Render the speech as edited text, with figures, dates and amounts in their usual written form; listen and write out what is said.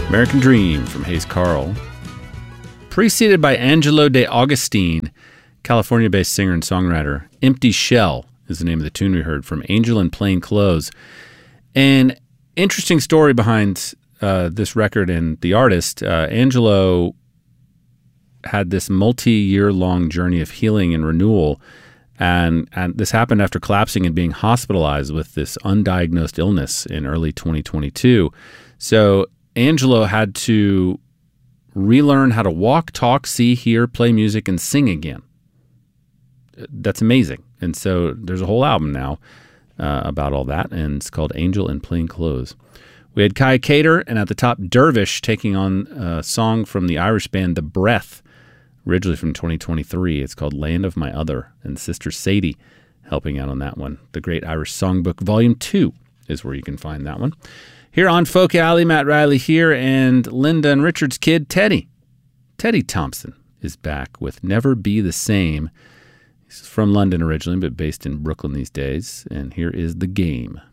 American Dream from Hayes Carll. Preceded by Angelo De Augustine, California-based singer and songwriter. Empty Shell is the name of the tune we heard from Angel in Plain Clothes. An interesting story behind this record and the artist. Angelo had this multi-year-long journey of healing and renewal, and this happened after collapsing and being hospitalized with this undiagnosed illness in early 2022. So Angelo had to relearn how to walk, talk, see, hear, play music, and sing again. That's amazing. And so there's a whole album now about all that, and it's called Angel in Plain Clothes. We had Kai Cater, and at the top, Dervish, taking on a song from the Irish band The Breath, originally from 2023. It's called Land of My Other, and Sister Sadie helping out on that one. The Great Irish Songbook, Volume 2 is where you can find that one. Here on Folk Alley, Matt Riley here, and Linda and Richard's kid, Teddy. Teddy Thompson is back with Never Be the Same. He's from London originally, but based in Brooklyn these days. And here is The Game.